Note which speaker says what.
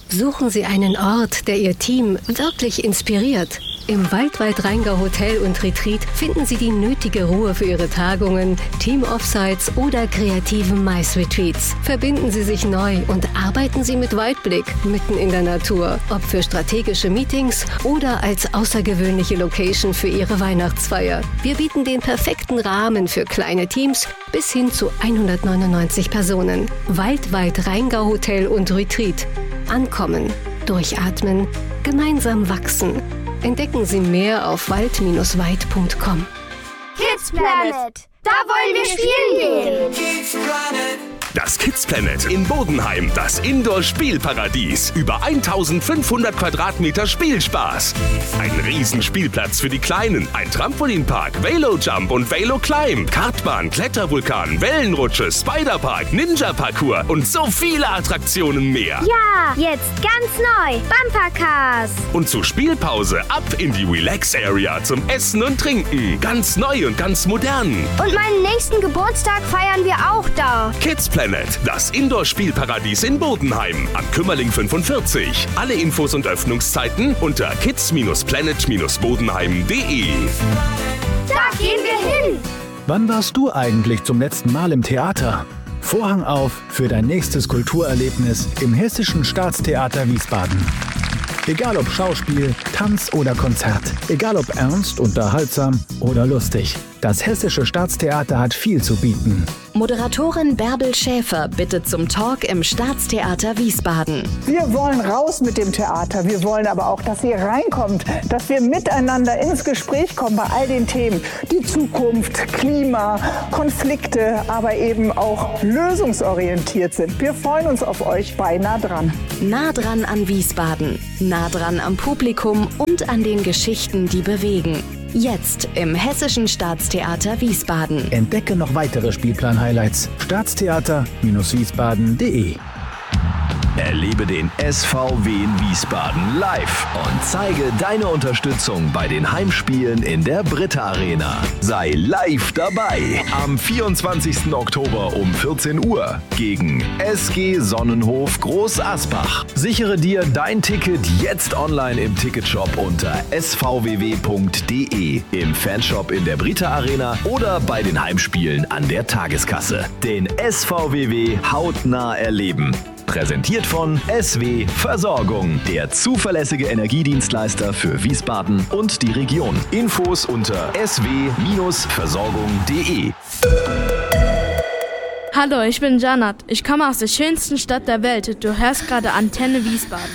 Speaker 1: Suchen Sie einen Ort, der Ihr Team wirklich inspiriert. Im Waldwald-Rheingau Hotel und Retreat finden Sie die nötige Ruhe für Ihre Tagungen, Team-Offsites oder kreativen Mais-Retreats. Verbinden Sie sich neu und arbeiten Sie mit Weitblick mitten in der Natur. Ob für strategische Meetings oder als außergewöhnliche Location für Ihre Weihnachtsfeier. Wir bieten den perfekten Rahmen für kleine Teams bis hin zu 199 Personen. Waldwald-Rheingau Hotel und Retreat. Ankommen, durchatmen, gemeinsam wachsen. Entdecken Sie mehr auf wald-weit.com.
Speaker 2: Kids Planet, da wollen wir spielen gehen.
Speaker 3: Das Kids Planet in Bodenheim, das Indoor-Spielparadies. Über 1500 Quadratmeter Spielspaß. Ein Riesenspielplatz für die Kleinen, ein Trampolinpark, Velo-Jump und Velo-Climb, Kartbahn, Klettervulkan, Wellenrutsche, Spiderpark, Ninja-Parcours und so viele Attraktionen mehr.
Speaker 2: Ja, jetzt ganz neu, Bumpercars.
Speaker 3: Und zur Spielpause ab in die Relax-Area zum Essen und Trinken. Ganz neu und ganz modern.
Speaker 2: Und meinen nächsten Geburtstag feiern wir auch da.
Speaker 3: Kids Planet, das Indoor-Spielparadies in Bodenheim am Kümmerling 45. Alle Infos und Öffnungszeiten unter kids-planet-bodenheim.de.
Speaker 2: Da gehen wir hin.
Speaker 4: Wann warst du eigentlich zum letzten Mal im Theater? Vorhang auf für dein nächstes Kulturerlebnis im Hessischen Staatstheater Wiesbaden. Egal ob Schauspiel, Tanz oder Konzert. Egal ob ernst, unterhaltsam oder lustig. Das Hessische Staatstheater hat viel zu bieten.
Speaker 5: Moderatorin Bärbel Schäfer bittet zum Talk im Staatstheater Wiesbaden.
Speaker 6: Wir wollen raus mit dem Theater. Wir wollen aber auch, dass ihr reinkommt, dass wir miteinander ins Gespräch kommen bei all den Themen. Die Zukunft, Klima, Konflikte, aber eben auch lösungsorientiert sind. Wir freuen uns auf euch bei Nah dran.
Speaker 5: Nah dran an Wiesbaden, nah dran am Publikum und an den Geschichten, die bewegen. Jetzt im Hessischen Staatstheater Wiesbaden.
Speaker 4: Entdecke noch weitere Spielplan-Highlights. Staatstheater-wiesbaden.de.
Speaker 7: Erlebe den SVW in Wiesbaden live und zeige deine Unterstützung bei den Heimspielen in der Britta Arena. Sei live dabei am 24. Oktober um 14 Uhr gegen SG Sonnenhof Groß Asbach. Sichere dir dein Ticket jetzt online im Ticketshop unter svww.de, im Fanshop in der Britta Arena oder bei den Heimspielen an der Tageskasse. Den SVW hautnah erleben. Präsentiert von SW Versorgung, der zuverlässige Energiedienstleister für Wiesbaden und die Region. Infos unter sw-versorgung.de.
Speaker 8: Hallo, ich bin Janat. Ich komme aus der schönsten Stadt der Welt. Du hörst gerade Antenne Wiesbaden.